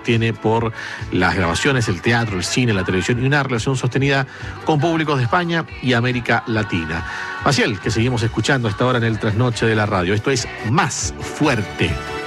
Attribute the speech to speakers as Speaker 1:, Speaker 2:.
Speaker 1: tiene por las grabaciones, el teatro, el cine, la televisión y una relación sostenida con públicos de España y América Latina. Maciel, que seguimos escuchando hasta ahora en el trasnoche de la radio. Esto es Más Fuerte.